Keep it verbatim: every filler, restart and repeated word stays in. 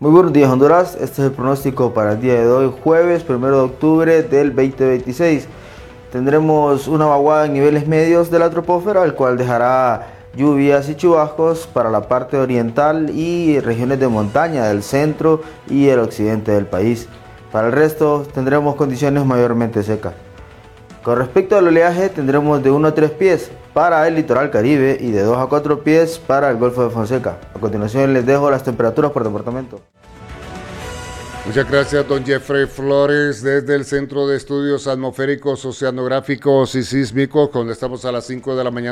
Muy buenos días, Honduras. Este es el pronóstico para el día de hoy, jueves primero de octubre del veinte veintiséis. Tendremos una vaguada en niveles medios de la troposfera, el cual dejará lluvias y chubascos para la parte oriental y regiones de montaña del centro y el occidente del país. Para el resto tendremos condiciones mayormente secas. Con respecto al oleaje, tendremos de uno a tres pies para el litoral caribe y de dos a cuatro pies para el Golfo de Fonseca. A continuación les dejo las temperaturas por departamento. Muchas gracias, don Jeffrey Flores, desde el Centro de Estudios Atmosféricos, Oceanográficos y Sísmicos, donde estamos a las cinco de la mañana.